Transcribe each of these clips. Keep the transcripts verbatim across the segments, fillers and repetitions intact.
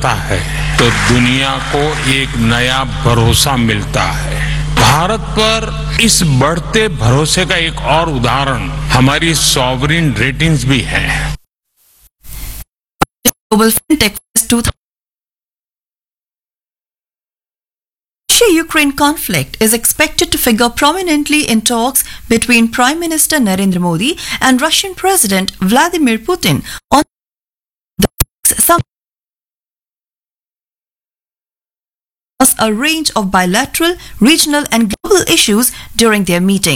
करता है तो दुनिया को एक नया भरोसा मिलता है। भारत पर इस बढ़ते भरोसे का एक और उदाहरण हमारी सॉवरिन रेटिंग्स भी है। Russia-Ukraine conflict is expected to figure prominently in talks between Prime Minister Narendra Modi and Russian President Vladimir Putin on the summit. A range of bilateral, regional and global issues during their meeting.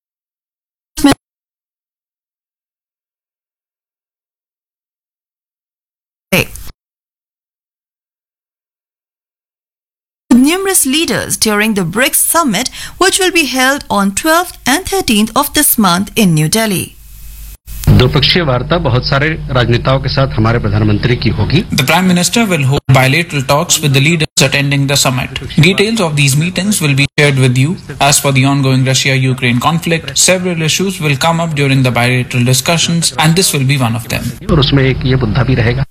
Numerous leaders during the BRICS summit, which will be held on twelfth and thirteenth of this month in New Delhi. द्विपक्षीय वार्ता बहुत सारे राजनेताओं के साथ हमारे प्रधानमंत्री की होगी। The Prime Minister will hold bilateral talks with the leaders attending the summit. Details of these meetings will be shared with you. As for the ongoing Russia-Ukraine conflict, several issues will come up during the bilateral discussions, and this will be one of them. और उसमें एक ये मुद्दा भी रहेगा।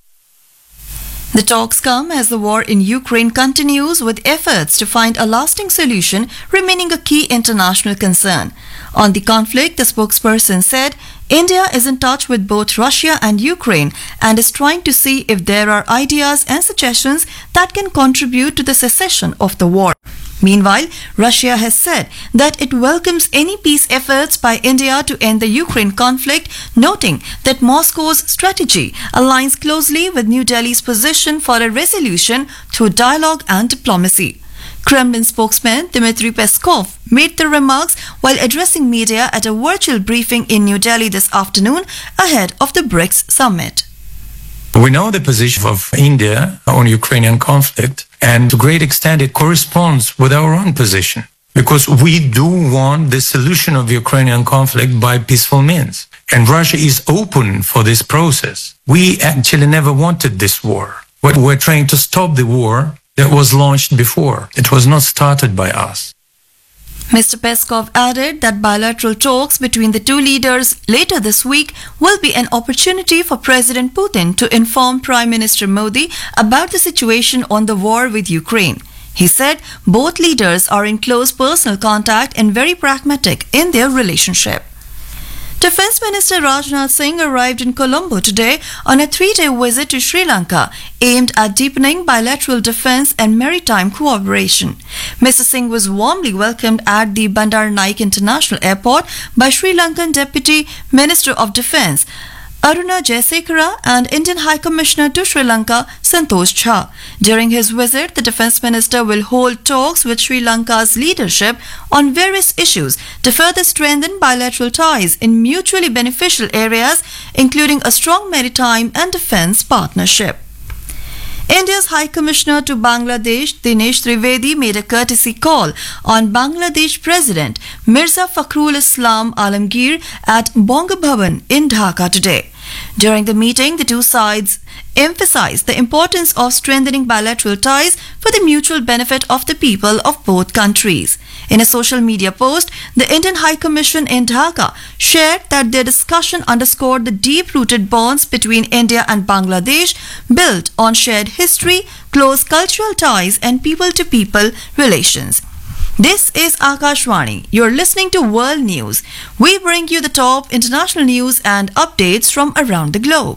The talks come as the war in Ukraine continues, with efforts to find a lasting solution remaining a key international concern. On the conflict, the spokesperson said, India is in touch with both Russia and Ukraine and is trying to see if there are ideas and suggestions that can contribute to the cessation of the war. Meanwhile, Russia has said that it welcomes any peace efforts by India to end the Ukraine conflict, noting that Moscow's strategy aligns closely with New Delhi's position for a resolution through dialogue and diplomacy. Kremlin spokesman Dmitry Peskov made the remarks while addressing media at a virtual briefing in New Delhi this afternoon ahead of the BRICS summit. We know the position of India on Ukrainian conflict, and to a great extent it corresponds with our own position, because we do want the solution of Ukrainian conflict by peaceful means. And Russia is open for this process. We actually never wanted this war. We're trying to stop the war that was launched before. It was not started by us. Mister Peskov added that bilateral talks between the two leaders later this week will be an opportunity for President Putin to inform Prime Minister Modi about the situation on the war with Ukraine. He said both leaders are in close personal contact and very pragmatic in their relationship. Defence Minister Rajnath Singh arrived in Colombo today on a three-day visit to Sri Lanka aimed at deepening bilateral defence and maritime cooperation. Mister Singh was warmly welcomed at the Bandar Naik International Airport by Sri Lankan Deputy Minister of Defence Aruna Jayasekara and Indian High Commissioner to Sri Lanka Santosh Jha. During his visit, the Defence Minister will hold talks with Sri Lanka's leadership on various issues to further strengthen bilateral ties in mutually beneficial areas, including a strong maritime and defence partnership. India's High Commissioner to Bangladesh, Dinesh Trivedi, made a courtesy call on Bangladesh President Mirza Fakhrul Islam Alamgir at Bonga Bhavan in Dhaka today. During the meeting, the two sides emphasized the importance of strengthening bilateral ties for the mutual benefit of the people of both countries. In a social media post, the Indian High Commission in Dhaka shared that their discussion underscored the deep-rooted bonds between India and Bangladesh, built on shared history, close cultural ties and people-to-people relations. This is Akashvani. You're listening to World News. We bring you the top international news and updates from around the globe.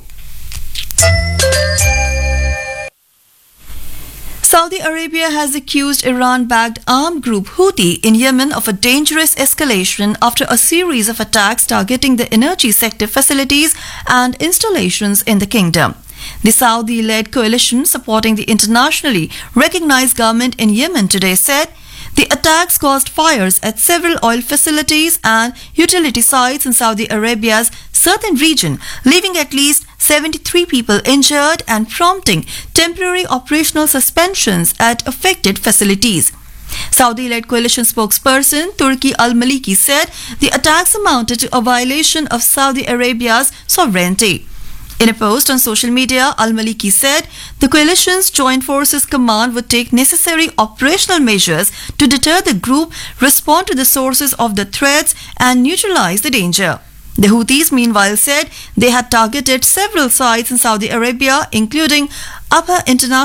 Saudi Arabia has accused Iran-backed armed group Houthi in Yemen of a dangerous escalation after a series of attacks targeting the energy sector facilities and installations in the kingdom. The Saudi-led coalition supporting the internationally recognized government in Yemen today said the attacks caused fires at several oil facilities and utility sites in Saudi Arabia's southern region, leaving at least seventy-three people injured and prompting temporary operational suspensions at affected facilities. Saudi-led coalition spokesperson Turki Al-Maliki said the attacks amounted to a violation of Saudi Arabia's sovereignty. In a post on social media, Al-Maliki said the coalition's Joint Forces Command would take necessary operational measures to deter the group, respond to the sources of the threats, and neutralize the danger. The Houthis, meanwhile, said they had targeted several sites in Saudi Arabia, including Upper International